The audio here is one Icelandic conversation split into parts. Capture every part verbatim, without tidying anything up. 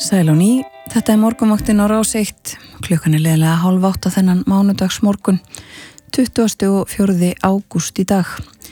Sæl og ný, þetta er morgunvaktin á Rás eitt, klukkan er leiðilega hálf átta þennan mánudags morgun, tuttugasta og fjórða ágúst í dag.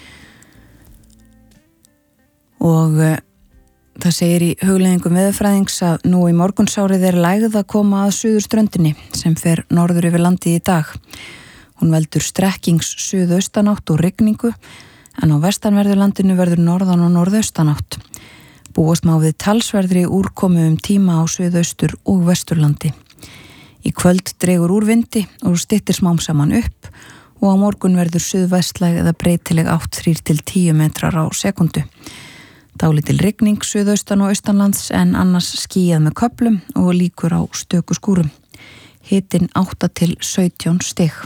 Og uh, það segir í hugleiðingum veðurfræðings að nú í morgunsárið er lægð að koma að suðurströndinni sem fer norður yfir landið í dag. Hún veldur strekkings suðaustanátt og rigningu, en á vestanverðurlandinu verður norðan og norðaustanátt. Búast má við talsverðri úrkomu um tíma á suðaustur og vesturlandi. Í kvöld dregur úr vindi og styttir smám saman upp og á morgun verður suðvestlæg eða breytileg átt þrír til tíu metrar á sekundu. Dálítil rigning suðaustan og austanlands en annars skýjað með köflum og líkur á stöku skúrum. Hitinn átta til sautján stig.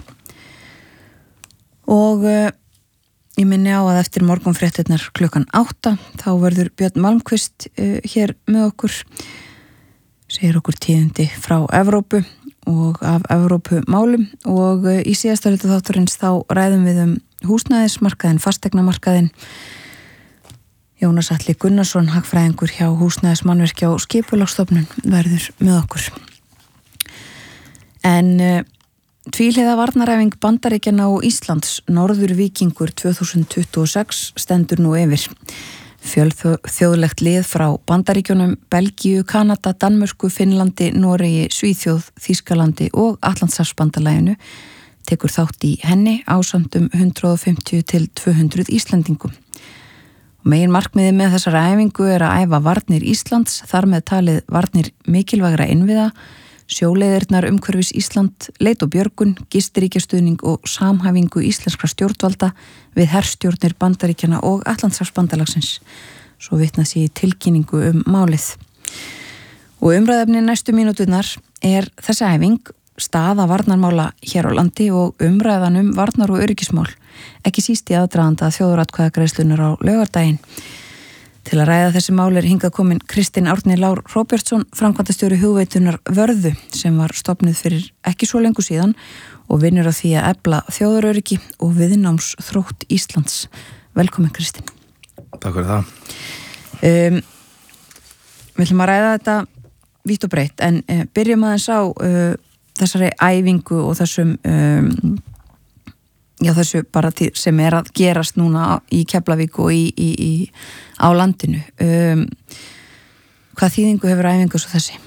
Og uh, ég minni á að eftir morgunfréttirnar klukkan átta þá verður Björn Malmqvist uh, hér með okkur, segir okkur tíðindi frá Evrópu og af Evrópumálum og uh, í síðasta hluta þáttarins þá ræðum við um húsnæðismarkaðinn, fasteignamarkaðinn. Jónas Atli Gunnarsson, hagfræðingur hjá Húsnæðismannvirkja og Skipulagsstofnun verður með okkur. En uh, tvíhliða varnaræfing Bandaríkjanna og Íslands Norður-Víkingur tvö þúsund tuttugu og sex stendur nú yfir. Fjölþjóðlegt lið frá Bandaríkjunum, Belgíu, Kanada, Danmörku, Finnlandi, Noregi, Svíþjóð, Þýskalandi og Atlantshafsbandalaginu tekur þátt í henni ásamt um hundrað og fimmtíu til tvö hundruð Íslendingum. Megin markmiðið með þessari æfingu er að æfa varnir Íslands, þar með talið varnir mikilvægra innviða, sjóleiðirnar umhverfis Ísland, leit og björgun, gistiríkjastuðning og samhæfingu íslenskra stjórnvalda við herstjórnir Bandaríkjanna og Atlantshafsbandalagsins. Svo vitnað sé í tilkynningu um málið. Og umræðefni næstu mínúturnar er þessi æfing, staða varnarmála hér á landi og umræðan um varnar- og öryggismál, ekki síst í aðdraganda þjóðaratkvæðagreiðslunnar á laugardaginn. Til að ræða þessi mál er hingað komin Kristinn Árni Lár Róbjartsson, framkvæmdastjóri Hugveitunar Vörðu, sem var stofnuð fyrir ekki svo lengur síðan og vinnur á því að efla þjóðaröryggi og viðnámsþrótt Íslands. Velkomin Kristinn. Takk fyrir það. Um, við ætlum að ræða þetta vítt og breytt, en uh, byrjum aðeins á uh, þessari æfingu og þessum um, já, þessu bara tí, sem er að gerast núna í Keflavík og í, í, í, á landinu. Um, hvað þýðingu hefur æfingu svo þessi?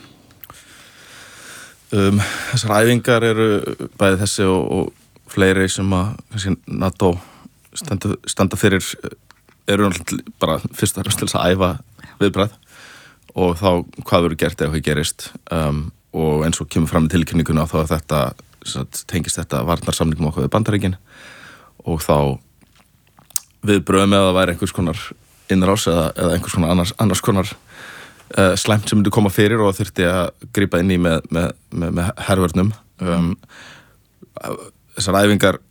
Um, þessar æfingar eru bæði þessi og, og fleiri sem að kannski, NATO standa, standa fyrir eru bara fyrst og fremst til að æfa viðbragð og þá hvað verður gert ef eitthvað gerist. Um, og eins og kemur fram í tilkynninguna þá að þetta tengist þetta varnarsamningum okkur við Bandaríkin og þá viðbröðum eða það væri einhvers konar innrás eða, eða einhvers konar annars, annars konar uh, slæmt sem myndi koma fyrir og þurfti að grípa inn í með, með, með, með hervörnum. Um, þessar æfingar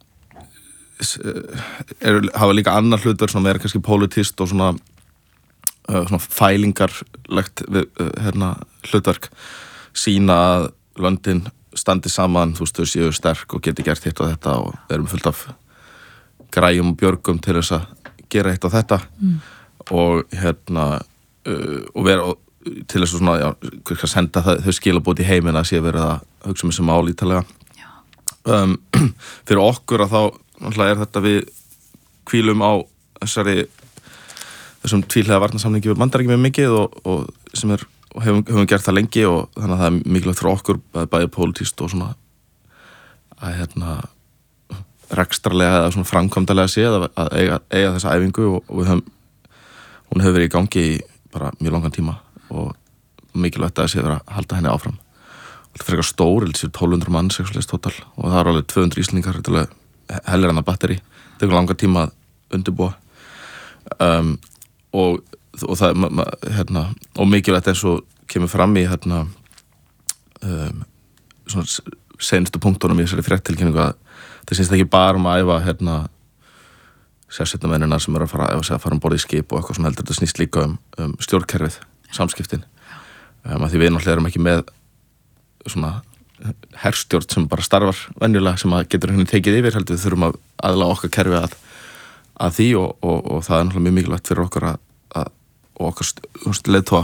er, hafa líka annar hlutverk sem er kannski pólitískt og svona, uh, svona fælingarlegt við, uh, hérna, hlutverk, sína að löndin standi saman, þú veist, þau séu sterk og geti gert hitt og þetta og erum fullt af græjum og björgum til þess að gera hitt og þetta mm. og hérna uh, og vera til þess að svona, já, að senda það, þau skilabót í heiminn að sé verið að hugsa um þessi mál ítalega. Um, fyrir okkur að þá náttúrulega er þetta við hvílum á þessari þessum tvíhliða varnarsamningi við Bandaríkjum mjög mikið og, og sem er og hefum, hefum gert það lengi og þannig að það er mikilvægt fyrir okkur bæði pólitískt og svona að hérna rekstrarlega eða svona framkvæmdarlega séð að, að eiga, eiga þessa æfingu og, og við höfum, hún hefur verið í gangi í bara mjög langan tíma og mikilvægt að þessi verið að halda henni áfram. Það fyrir eitthvað stór, þetta séu tólf hundruð mann sexualist total og það er alveg tvö hundruð íslendingar, þetta er alveg hellir enn að batteri, þetta er langan tíma að undirbúa um, og og það ma, ma, hérna, og mikilvægt eins og kemur fram í hérna um, svona seinustu punktunum í þessari fréttilkynningu að það sést ekki bara um að æfa hérna sérsveitarmennina sem eru að fara að, að fara um borð í skip og eitthvað svona heldur, þetta snýst líka um, um stjórnkerfið, samskiptin um, að því við náttúrulega erum ekki með svona herstjórn sem bara starfar venjulega sem að getur henni tekið yfir, heldur við þurfum að aðlaga okkar kerfi að, að því og, og, og það er náttúrulega mjög mikilvægt fyrir okkur að, að og okkar leiðtoga